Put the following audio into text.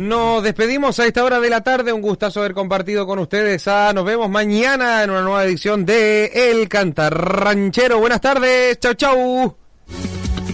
Nos despedimos a esta hora de la tarde. Un gustazo haber compartido con ustedes. Nos vemos mañana en una nueva edición de El Cantarranchero. Buenas tardes. Chau, chau.